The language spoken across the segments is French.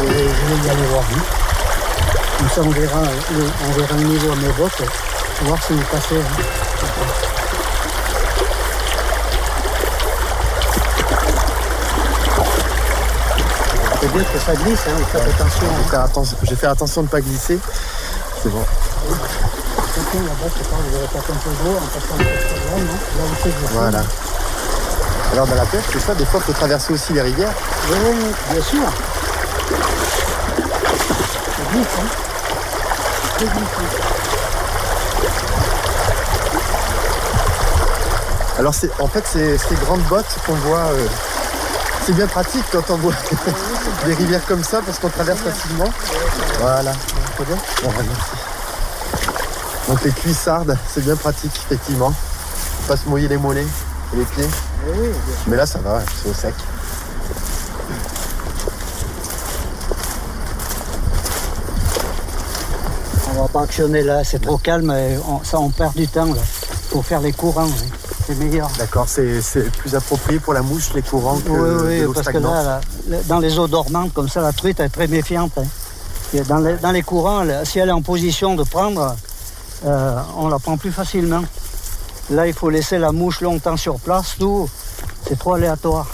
je vais y aller voir vite. Comme ça, on verra le niveau à mes bottes, pour voir si vous passez. C'est bien que ça glisse, hein, faites attention. Je vais faire attention de ne pas glisser. C'est bon. Attention, là-bas, je sais pas, vous allez passer un peu d'eau en passant le Instagram, non? Là, vous savez, Voilà. Alors dans la pêche, c'est ça, des fois, il faut traverser aussi les rivières. Oui, bien sûr. C'est glisse, hein. C'est glisse. Alors en fait, ces grandes bottes qu'on voit, c'est bien pratique quand on voit des rivières comme ça parce qu'on traverse facilement. Voilà. C'est bien. Voilà, merci. Donc les cuissardes, c'est bien pratique, effectivement. Pas se mouiller les mollets et les pieds. Oui, bien sûr. Mais là, ça va, c'est au sec. On va pas actionner là, c'est trop calme, et on perd du temps là. Pour faire les courants, oui. C'est meilleur. D'accord, c'est plus approprié pour la mouche, les courants, que de l'eau parce stagnante. que là, dans les eaux dormantes, comme ça, la truite est très méfiante. Hein. Et dans les courants, si elle est en position de prendre, on la prend plus facilement. Là, il faut laisser la mouche longtemps sur place, tout. C'est trop aléatoire.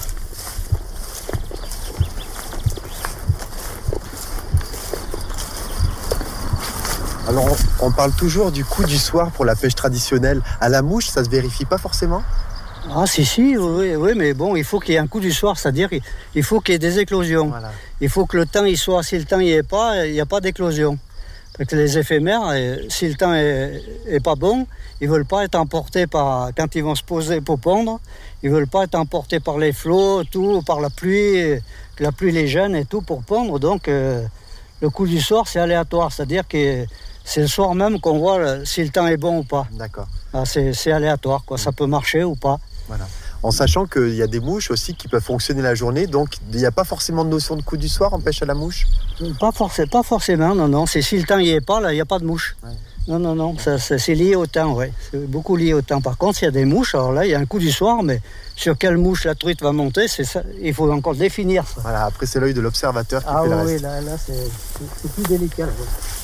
Alors, on parle toujours du coup du soir pour la pêche traditionnelle. À la mouche, ça se vérifie pas forcément? Ah oui, mais bon, il faut qu'il y ait un coup du soir, c'est-à-dire il faut qu'il y ait des éclosions. Voilà. Il faut que le temps y soit, si le temps n'y est pas, il n'y a pas d'éclosion. Parce que les éphémères, si le temps est pas bon, ils veulent pas être emportés quand ils vont se poser pour pondre, ils veulent pas être emportés par les flots, tout, par la pluie les gêne et tout pour pondre. Donc le coup du soir, c'est aléatoire, c'est-à-dire que c'est le soir même qu'on voit si le temps est bon ou pas. D'accord. Ah, c'est aléatoire, quoi. Ça peut marcher ou pas. Voilà. En sachant qu'il y a des mouches aussi qui peuvent fonctionner la journée, donc il n'y a pas forcément de notion de coup du soir en pêche à la mouche? Pas forcément, non. C'est si le temps n'y est pas, là, il n'y a pas de mouche. Ouais. Non, c'est lié au temps, oui. C'est beaucoup lié au temps. Par contre, il y a des mouches, alors là, il y a un coup du soir, mais sur quelle mouche la truite va monter, c'est ça. Il faut encore définir ça. Voilà, après c'est l'œil de l'observateur qui fait le reste. Ah oui, là, c'est plus délicat. Là.